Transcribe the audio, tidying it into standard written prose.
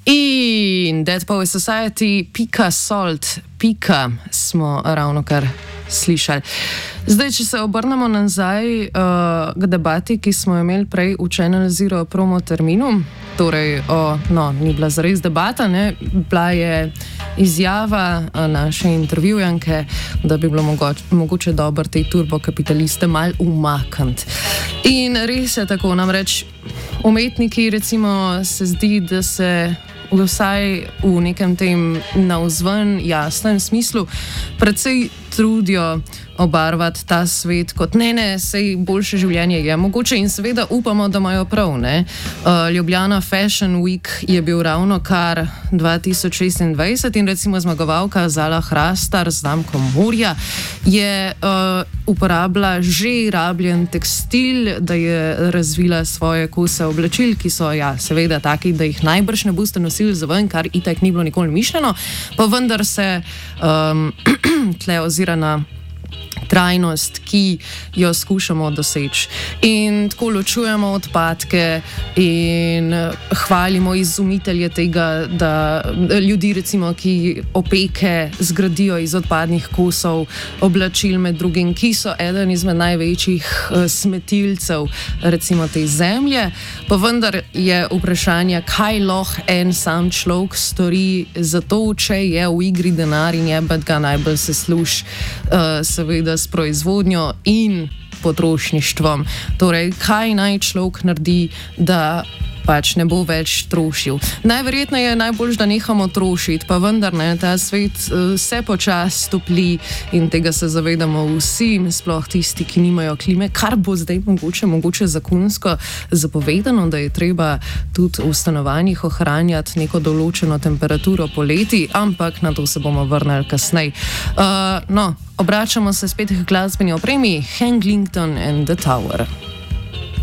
In Dead Poets Society, /salt/ smo ravno kar slišali. Zdaj, če se obrnemo nazaj k debati, ki smo imeli prej v Channel Zero promo terminu, torej ni bila zares debata, ne? Bila je izjava naše intervjujanke, da bi bilo mogoče dobro te turbokapitaliste mal umakniti. In res je tako, namreč umetniki recimo se zdi, da se vsaj v nekem tem navzven jasnem smislu precej trudijo obarvati ta svet kot ne, sej boljše življenje je mogoče in seveda upamo, da imajo prav, ne. Ljubljana Fashion Week je bil ravno kar 2026 in recimo zmagovalka Zala Hrastar z znamkom Morja je uporabila že rabljen tekstil, da je razvila svoje kose oblačil, ki so seveda taki, da jih najbrž ne boste nosili za ven, kar itak ni bilo nikoli mišljeno, pa vendar se tle ozira na trajnost, ki jo skušamo doseči. In tako ločujemo odpadke in hvalimo izumitelje tega, da ljudi recimo, ki opeke zgradijo iz odpadnih kosov oblačil med drugim, ki so eden izmed največjih smetilcev recimo te zemlje. Pa vendar je vprašanje, kaj lahko en sam človek stori za to, če je v igri denar in jebet ga najbolj se služi seveda s proizvodnjo in potrošništvom. Torej, kaj naj človek naredi, da pač ne bo več trošil. Najverjetneje je najbolj, da nehamo trošiti, pa vendar ne, ta svet se počasi topli in tega se zavedamo vsi, sploh tisti, ki nimajo klime, kar bo zdaj mogoče zakonsko zapovedano, da je treba tudi v stanovanjih ohranjati neko določeno temperaturo poleti, ampak na to se bomo vrnili kasneje. Obračamo se spet k glasbeni opremi Hanglington and the Tower.